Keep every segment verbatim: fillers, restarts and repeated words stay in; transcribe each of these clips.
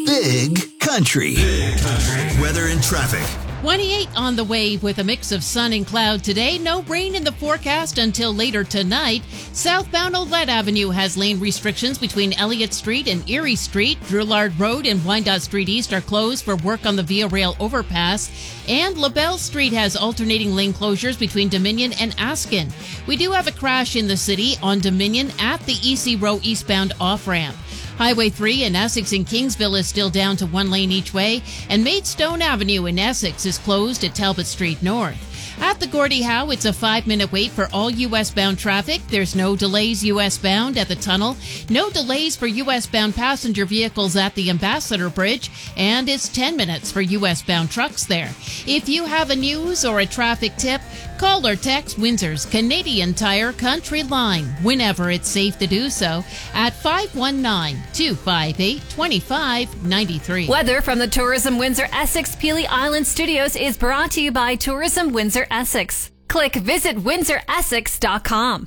Big Country. Big Country. Weather and traffic. twenty-eight on the way with a mix of sun and cloud today. No rain in the forecast until later tonight. Southbound Olette Avenue has lane restrictions between Elliott Street and Erie Street. Drouillard Road and Wyandotte Street East are closed for work on the Via Rail overpass. And LaBelle Street has alternating lane closures between Dominion and Askin. We do have a crash in the city on Dominion at the E C Row eastbound off-ramp. Highway three in Essex and Kingsville is still down to one lane each way, and Maidstone Avenue in Essex is closed at Talbot Street North. At the Gordie Howe, it's a five-minute wait for all U S-bound traffic. There's no delays U S-bound at the tunnel, no delays for U S-bound passenger vehicles at the Ambassador Bridge, and it's ten minutes for U S-bound trucks there. If you have a news or a traffic tip, call or text Windsor's Canadian Tire Country Line whenever it's safe to do so at five one nine, two five eight, two five nine three. Weather from the Tourism Windsor Essex Peely Island Studios is brought to you by Tourism Windsor Essex. Click visit windsor essex dot com.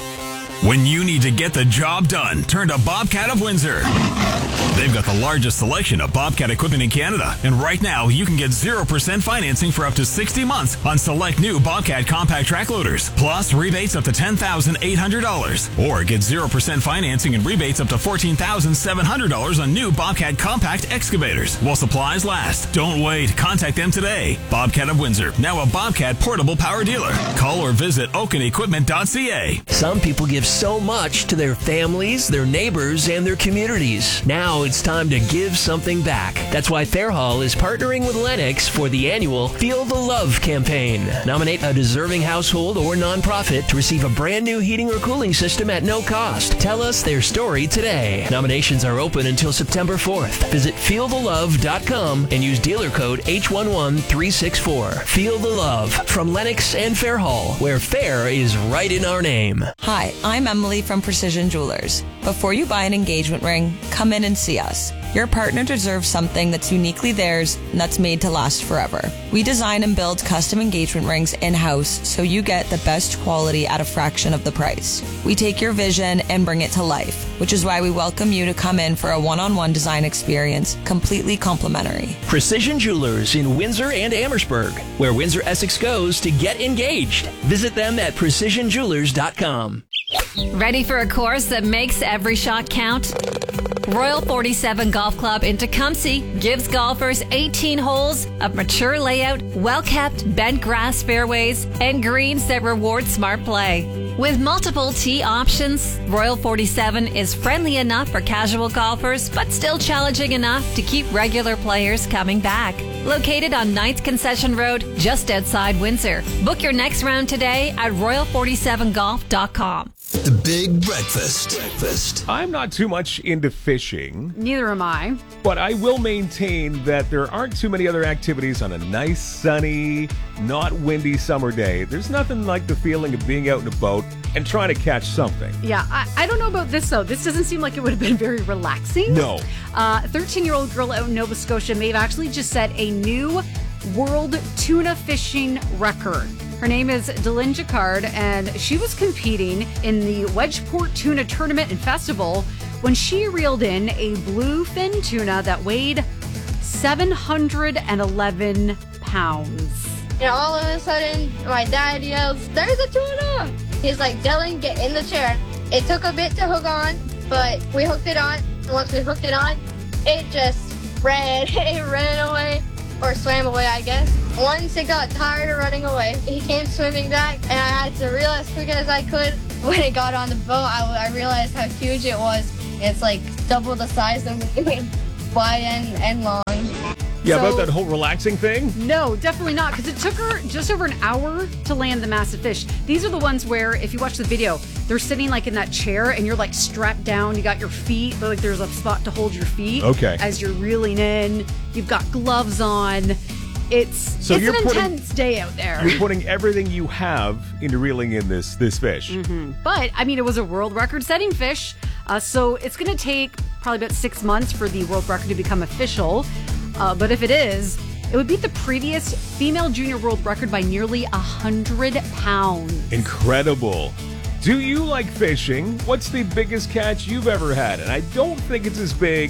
When you need to get the job done, turn to Bobcat of Windsor. They've got the largest selection of Bobcat equipment in Canada. And right now, you can get zero percent financing for up to sixty months on select new Bobcat compact track loaders. Plus, rebates up to ten thousand eight hundred dollars. Or get zero percent financing and rebates up to fourteen thousand seven hundred dollars on new Bobcat compact excavators while supplies last. Don't wait. Contact them today. Bobcat of Windsor, now a Bobcat portable power dealer. Call or visit oaken equipment dot c a. Some people give so much to their families, their neighbors, and their communities. Now it's time to give something back. That's why Fairhall is partnering with Lennox for the annual Feel the Love campaign. Nominate a deserving household or nonprofit to receive a brand new heating or cooling system at no cost. Tell us their story today. Nominations are open until September fourth. Visit feel the love dot com and use dealer code H one one three six four. Feel the Love from Lennox and Fairhall, where fair is right in our name. Hi, I'm Emily from Precision Jewelers. Before you buy an engagement ring, come in and see us. Your partner deserves something that's uniquely theirs and that's made to last forever. We design and build custom engagement rings in-house so you get the best quality at a fraction of the price. We take your vision and bring it to life, which is why we welcome you to come in for a one-on-one design experience, completely complimentary. Precision Jewelers in Windsor and Amherstburg, where Windsor Essex goes to get engaged. Visit them at precision jewelers dot com. Ready for a course that makes every shot count? Royal forty-seven Golf Club in Tecumseh gives golfers eighteen holes of mature layout, well-kept bent grass fairways, and greens that reward smart play. With multiple tee options, Royal forty-seven is friendly enough for casual golfers, but still challenging enough to keep regular players coming back. Located on ninth Concession Road, just outside Windsor. Book your next round today at royal forty-seven golf dot com. The Big Breakfast. Breakfast. I'm not too much into fishing. Neither am I. But I will maintain that there aren't too many other activities on a nice, sunny, not windy summer day. There's nothing like the feeling of being out in a boat and trying to catch something. Yeah, I, I don't know about this, though. This doesn't seem like it would have been very relaxing. No. Uh, a thirteen-year-old girl out in Nova Scotia may have actually just set a new world tuna fishing record. Her name is Dylan Jacquard, and she was competing in the Wedgeport Tuna Tournament and Festival when she reeled in a bluefin tuna that weighed seven hundred eleven pounds. And all of a sudden, my dad yells, "There's a tuna!" He's like, "Dylan, get in the chair." It took a bit to hook on, but we hooked it on. And once we hooked it on, it just ran. It ran away, or swam away, I guess. Once it got tired of running away, he came swimming back, and I had to reel as quick as I could. When it got on the boat, I, I realized how huge it was. It's like double the size of me, wide and, and long. Yeah, So- about that whole relaxing thing? No, definitely not, because it took her just over an hour to land the massive fish. These are the ones where, if you watch the video, they're sitting like in that chair, and you're like strapped down. You got your feet, but like there's a spot to hold your feet. Okay. As you're reeling in, you've got gloves on. It's So it's you're an putting- intense day out there. You're putting everything you have into reeling in this this fish. Mm-hmm. But I mean, it was a world record-setting fish, uh, so it's going to take probably about six months for the world record to become official. Uh, but if it is, it would beat the previous female junior world record by nearly one hundred pounds. Incredible. Do you like fishing? What's the biggest catch you've ever had? And I don't think it's as big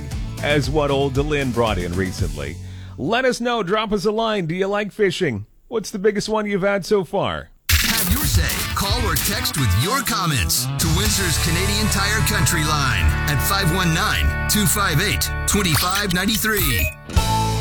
as what old DeLynn brought in recently. Let us know. Drop us a line. Do you like fishing? What's the biggest one you've had so far? Have your say. Call or text with your comments to Windsor's Canadian Tire Country line at five one nine, two five eight, two five nine three.